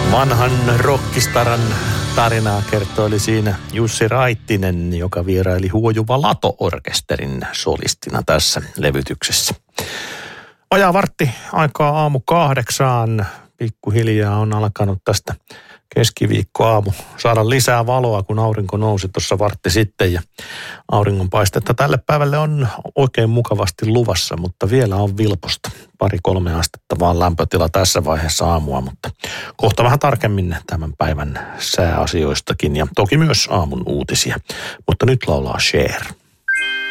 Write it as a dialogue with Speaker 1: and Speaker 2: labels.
Speaker 1: Vanhan rockistaran tarinaa kertoi siinä Jussi Raittinen, joka vieraili Huojuva Lato-orkesterin solistina tässä levytyksessä. Vajaa vartti aikaa aamu 8. Pikkuhiljaa on alkanut tästä keskiviikkoaamu saada lisää valoa, kun aurinko nousi tuossa vartti sitten. Ja auringonpaistetta tälle päivälle on oikein mukavasti luvassa, mutta vielä on vilposta. 2-3 astetta vaan lämpötila tässä vaiheessa aamua, mutta kohta vähän tarkemmin tämän päivän sääasioistakin ja toki myös aamun uutisia. Mutta nyt laulaa Cher.